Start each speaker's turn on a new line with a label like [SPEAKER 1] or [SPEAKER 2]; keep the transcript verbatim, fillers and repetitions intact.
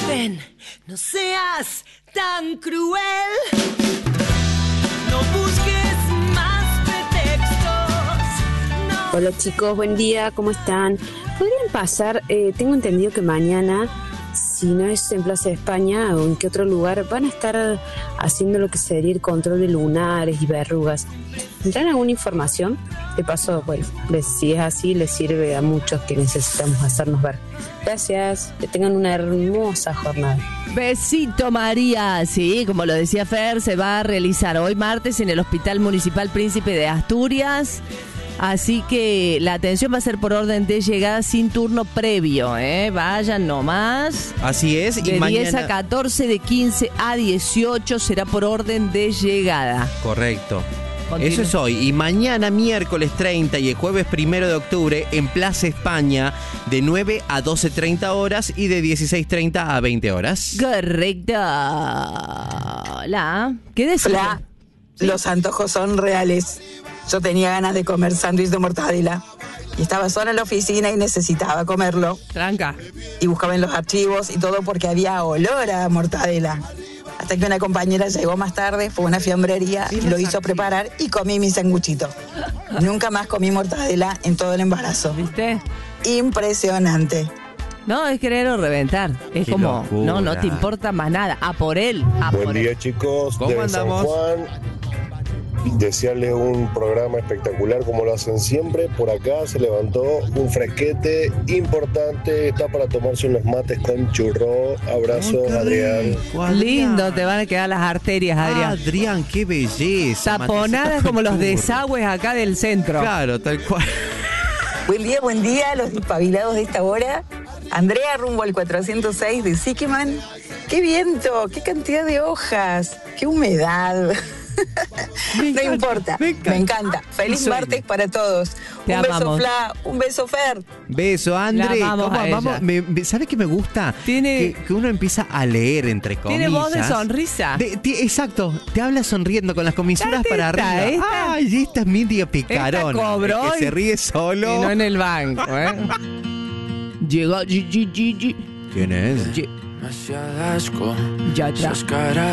[SPEAKER 1] Ven, no seas tan cruel. No busques más pretextos. No.
[SPEAKER 2] Hola chicos, buen día, ¿cómo están? ¿Podrían pasar? Eh, tengo entendido que mañana, si no es en Plaza de España o en qué otro lugar, van a estar haciendo lo que sería el control de lunares y verrugas. ¿Tendrán alguna información? De paso, bueno, si es así, les sirve a muchos que necesitamos hacernos ver. Gracias, que tengan una hermosa jornada.
[SPEAKER 3] Besito, María. Sí, como lo decía Fer, se va a realizar hoy martes en el Hospital Municipal Príncipe de Asturias. Así que la atención va a ser por orden de llegada sin turno previo, ¿eh? Vayan nomás.
[SPEAKER 4] Así es.
[SPEAKER 3] De
[SPEAKER 4] y mañana...
[SPEAKER 3] diez a catorce, de quince a dieciocho será por orden de llegada.
[SPEAKER 4] Correcto.
[SPEAKER 3] Continúa.
[SPEAKER 4] Eso es hoy. Y mañana, miércoles treinta y el jueves primero de octubre, en Plaza España, de nueve a doce treinta horas y de dieciséis treinta a veinte horas.
[SPEAKER 3] Correcto. Hola. ¿Qué decís?
[SPEAKER 5] Hola. ¿Sí? Los antojos son reales. Yo tenía ganas de comer sándwich de mortadela y estaba sola en la oficina y necesitaba comerlo.
[SPEAKER 3] Tranca.
[SPEAKER 5] Y buscaba en los archivos y todo porque había olor a mortadela. Hasta que una compañera llegó más tarde, fue a una fiambrería y lo hizo preparar y comí mi sanguchito. Nunca más comí mortadela en todo el embarazo.
[SPEAKER 3] ¿Viste?
[SPEAKER 5] Impresionante.
[SPEAKER 3] No, es querer o reventar. Es
[SPEAKER 4] Qué
[SPEAKER 3] como,
[SPEAKER 4] locura.
[SPEAKER 3] no, no te importa más nada. A por él. A
[SPEAKER 6] Buen
[SPEAKER 3] por
[SPEAKER 6] día,
[SPEAKER 3] él.
[SPEAKER 6] chicos.
[SPEAKER 4] ¿Cómo
[SPEAKER 6] Desde
[SPEAKER 4] andamos?
[SPEAKER 6] San Juan. Desearles un programa espectacular como lo hacen siempre. Por acá se levantó un fresquete importante. Está para tomarse unos mates con churro. Abrazos,
[SPEAKER 4] Oh, qué
[SPEAKER 6] Adrián.
[SPEAKER 4] rico, Adrián.
[SPEAKER 3] Lindo, te van a quedar las arterias, Adrián.
[SPEAKER 4] Adrián, qué belleza.
[SPEAKER 3] Taponadas
[SPEAKER 4] Matecito
[SPEAKER 3] como los
[SPEAKER 4] con churro.
[SPEAKER 3] desagües acá del centro.
[SPEAKER 4] Claro, tal cual.
[SPEAKER 5] Buen día, buen día, los despabilados de esta hora. Andrea, rumbo al cuatrocientos seis de Siqueman. ¡Qué viento! ¡Qué cantidad de hojas! ¡Qué humedad!
[SPEAKER 4] Me
[SPEAKER 5] no
[SPEAKER 4] encanta,
[SPEAKER 5] importa,
[SPEAKER 4] me encanta.
[SPEAKER 5] me encanta. Feliz
[SPEAKER 4] Sueño.
[SPEAKER 5] martes para todos.
[SPEAKER 3] Te
[SPEAKER 5] un beso,
[SPEAKER 3] amamos.
[SPEAKER 5] Fla, un beso, Fer.
[SPEAKER 4] Beso, André.
[SPEAKER 3] La amamos
[SPEAKER 4] ¿Cómo
[SPEAKER 3] a
[SPEAKER 4] amamos?
[SPEAKER 3] ella.
[SPEAKER 4] Me- me- ¿Sabes qué me gusta?
[SPEAKER 3] Tiene-
[SPEAKER 4] Que, que uno empieza a leer, entre comillas.
[SPEAKER 3] Tiene voz de sonrisa.
[SPEAKER 4] De- ti- exacto. Te habla sonriendo con las comisuras
[SPEAKER 3] Esta,
[SPEAKER 4] para arriba.
[SPEAKER 3] esta.
[SPEAKER 4] Ay, esta es Media Picarona.
[SPEAKER 3] Esta cobró
[SPEAKER 4] el que
[SPEAKER 3] y-
[SPEAKER 4] se ríe solo.
[SPEAKER 3] Y no en el banco, ¿eh? Llegó G G G G.
[SPEAKER 4] ¿Quién es?
[SPEAKER 3] G-
[SPEAKER 7] Demasiada asco,
[SPEAKER 3] Ya, ya.
[SPEAKER 7] esas caras